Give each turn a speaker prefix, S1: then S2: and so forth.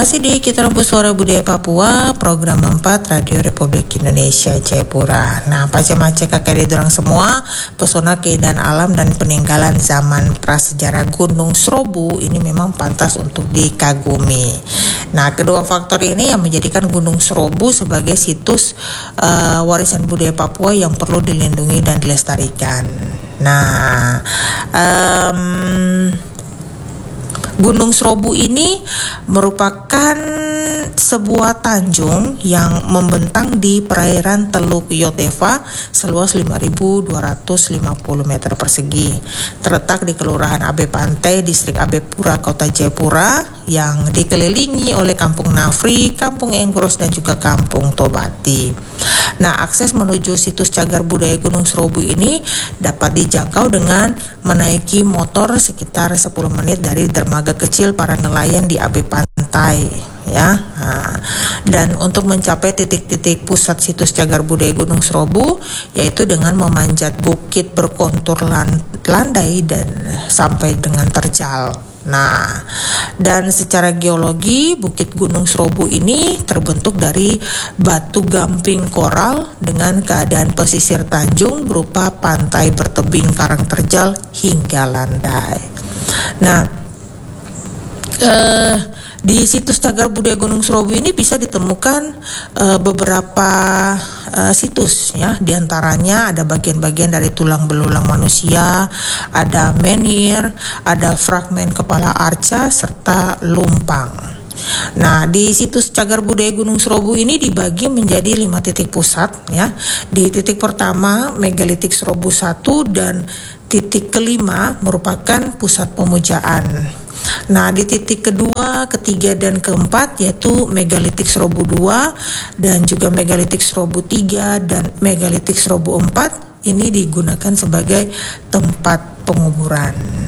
S1: Masih di Kita Rebus Suara Budaya Papua, program 4 Radio Republik Indonesia Jayapura. Nah, pace-mace kakek dorang semua, pesona keindahan alam dan peninggalan zaman prasejarah Gunung Serobu ini memang pantas untuk dikagumi. Nah, kedua faktor ini yang menjadikan Gunung Serobu sebagai situs warisan budaya Papua yang perlu dilindungi dan dilestarikan. Nah, Gunung Serobu ini merupakan sebuah tanjung yang membentang di perairan Teluk Yoteva seluas 5.250 meter persegi. Terletak di Kelurahan Abe Pantai, Distrik Abepura, Kota Jayapura, yang dikelilingi oleh Kampung Nafri, Kampung Enggros, dan juga Kampung Tobati. Nah, akses menuju situs cagar budaya Gunung Serobu ini dapat dijangkau dengan menaiki motor sekitar 10 menit dari dermaga kecil para nelayan di Abe Pantai, ya. Nah, dan untuk mencapai titik-titik pusat situs cagar budaya Gunung Serobu, yaitu dengan memanjat bukit berkontur landai dan sampai dengan terjal. Nah, dan secara geologi Bukit Gunung Serobu ini terbentuk dari batu gamping koral dengan keadaan pesisir tanjung berupa pantai bertebing karang terjal hingga landai. Nah, di situs cagar budaya Gunung Serobu ini bisa ditemukan beberapa situs, ya. Di antaranya ada bagian-bagian dari tulang belulang manusia, ada menhir, ada fragmen kepala arca serta lumpang. Nah, di situs cagar budaya Gunung Serobu ini dibagi menjadi 5 titik pusat, ya. Di titik pertama megalitik Serobu 1 dan titik kelima merupakan pusat pemujaan. Nah, di titik kedua, ketiga, dan keempat yaitu megalitik Serobu 2 dan juga megalitik Serobu 3 dan megalitik Serobu 4 ini digunakan sebagai tempat penguburan.